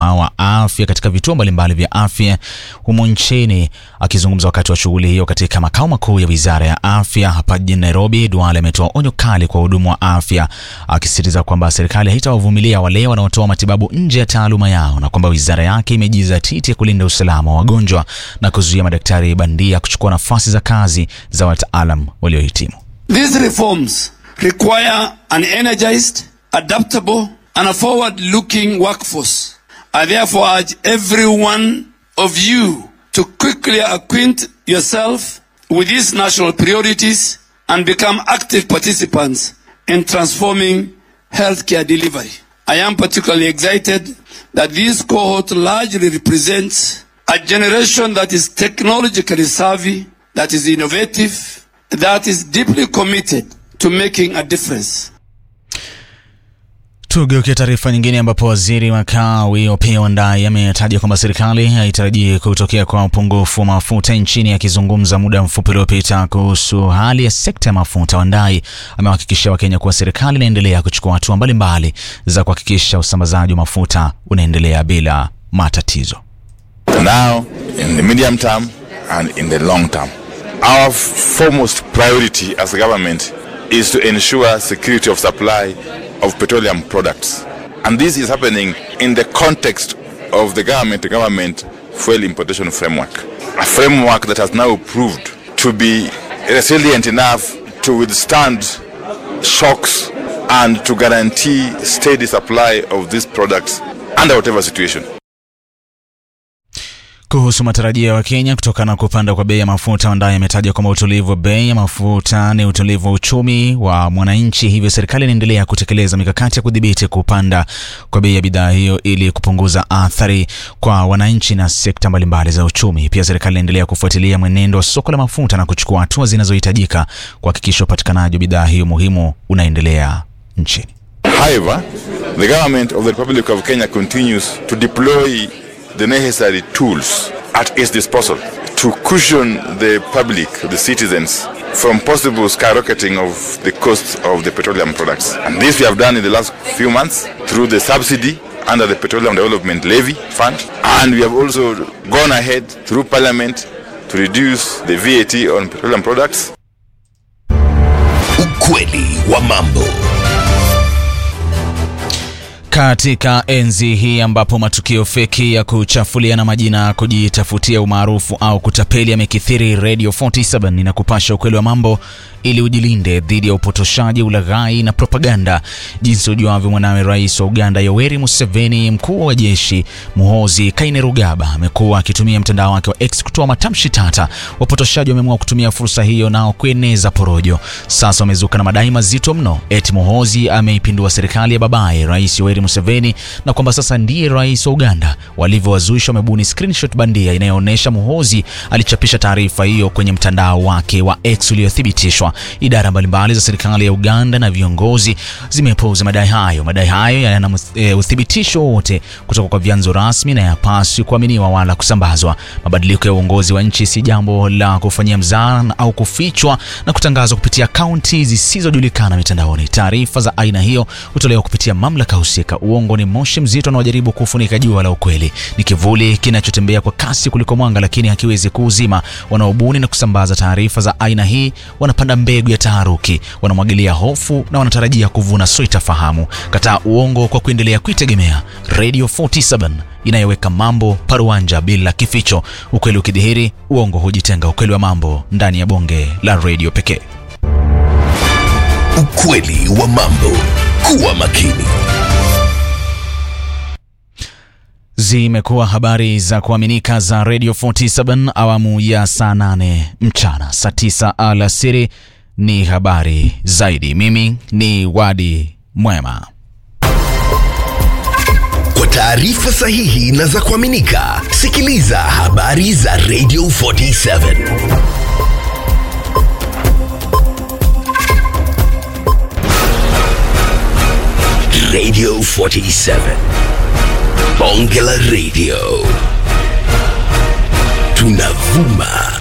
wa afya katika vituo mbalimbali vya afya humu nchini. Akizungumza wakati wa shughuli hiyo katika makao makuu ya Wizara ya Afya hapa jijini Nairobi, Duale ametoa onyo kali kwa wahudumu wa afya, akisisitiza kwamba serikali haitawavumilia wale wanaotoa matibabu nje ya taaluma yao na kwamba wizara yake imejizatiti kulinda usalama wa wagonjwa na kuzuia madaktari bandia kuchukua nafasi za kazi za wataalam waliohitimu. These reforms require an energized, adaptable and a forward-looking workforce. I therefore urge every one of you to quickly acquaint yourself with these national priorities and become active participants in transforming healthcare delivery. I am particularly excited that this cohort largely represents a generation that is technologically savvy, that is innovative, that is deeply committed to making a difference. Tugeukia taarifa nyingine ambapo waziri wa kawi Opiyo Wandayi ametaja kwamba serikali haitarajii kutokea kwa upungufu wa mafuta nchini. Akizungumza muda mfupi uliopita kuhusu hali ya sekta ya mafuta, Wandayi amewahakikishia Wakenya kuwa serikali inaendelea kuchukua hatua mbalimbali za kuhakikisha usambazaji wa mafuta unaendelea bila matatizo. Now, in the medium term and in the long term, our foremost priority as a government is to ensure security of supply of petroleum products. And this is happening in the context of the government fuel importation framework. A framework that has now proved to be resilient enough to withstand shocks and to guarantee steady supply of these products under whatever situation. Kuhusu matarajio ya Kenya kutokana na kupanda kwa bei ya mafuta, Wandayi ametaja kwamba utulivu wa bei ya mafuta ni utulivu wa uchumi wa mwananchi, hivyo serikali inaendelea kutekeleza mikakati ya kudhibiti kupanda kwa bei ya bidhaa hiyo ili kupunguza athari kwa wananchi na sekta mbalimbali za uchumi. Pia serikali inaendelea kufuatilia mwenendo wa soko la mafuta na kuchukua hatua zinazohitajika kuhakikisha upatikanaji wa bidhaa hiyo muhimu unaendelea nchini. However, the government of the Republic of Kenya continues to deploy the necessary tools at its disposal to cushion the public, the citizens, from possible skyrocketing of the costs of the petroleum products. And this we have done in the last few months through the subsidy under the Petroleum Development Levy Fund. And we have also gone ahead through Parliament to reduce the VAT on petroleum products. Ukweli wa mambo. Katika enzi hii ambapo matukio feki ya kuchafuliana majina, kujitafutia umaarufu au kutapeli yamekithiri, Radio 47 inakupasha ukweli wa mambo ili ujilinde dhidi ya upotoshaji, ulaghai na propaganda. Jinsi ujuavyo, mwanawe rais wa Uganda Yoweri Museveni, mkuu wa jeshi Muhoozi Kainerugaba, amekuwa akitumia mtandao wake wa X kutoa matamshi tata. Wapotoshaji wameamua kutumia fursa hiyo nao kueneza porojo. Sasa wamezuka na madai mazito mno eti Muhoozi ameipindua serikali ya babaye Rais Yoweri Museveni na kwamba sasa ndiye rais wa Uganda. Walivyowazuisha, wamebuni screenshot bandia inayoonyesha Muhoozi alichapisha taarifa hiyo kwenye mtandao wake wa X uliothibitishwa. Idara mbalimbali za serikali ya Uganda na viongozi zimepuuza madai hayo. Madai hayo yana uthibitisho wote kutoka kwa vyanzo rasmi na yapaswi kuaminiwa wala kusambazwa. Mabadiliko ya uongozi wa nchi si jambo la kufanyia mzaha au kufichwa na kutangazwa kupitia akaunti zisizojulikana mitandaoni. Taarifa za aina hiyo hutolewa kupitia mamlaka husika. Uongo ni moshi mzito unaojaribu kufunika jua la ukweli. Ni kivuli kinachotembea kwa kasi kuliko mwanga, lakini hakiwezi kuuzima. Wanaobuni na kusambaza taarifa za aina hii wanapanda mbegu ya taharuki, wanamwagilia hofu na wanatarajia kuvuna sitofahamu. Kataa uongo kwa kuendelea kuitegemea Radio 47 inayoweka mambo paruanja bila kificho. Ukweli ukidhihiri, uongo hujitenga. Ukweli wa mambo ndani ya bonge la radio pekee. Ukweli wa mambo. Kuwa makini. Zimekuwa habari za kuaminika za Radio 47 awamu ya saa 8 mchana. Saa 9 alasiri ni habari zaidi. Mimi ni Wadi Mwema. Kwa taarifa sahihi na za kuaminika, sikiliza habari za Radio 47. Radio 47. Bonge la Radio. Tunavuma.